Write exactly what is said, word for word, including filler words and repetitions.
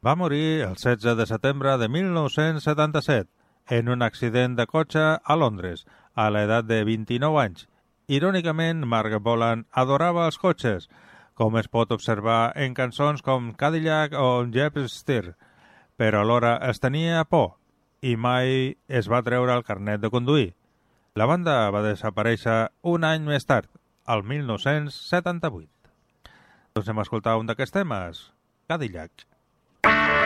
Va morir el setze de setembre de mil nou-cents setanta-set en un accident de cotxe a Londres, a l'edat de vint-i-nou anys. Irònicament, Mark Bolan adorava els cotxes, com es pot observar en cançons com Cadillac o Jeepster, però alhora es tenia por i mai es va treure el carnet de conduir. La banda va desaparèixer un any més tard, el mil nou-cents setanta-vuit. Doncs anem a escoltar un d'aquests temes, Cadillac.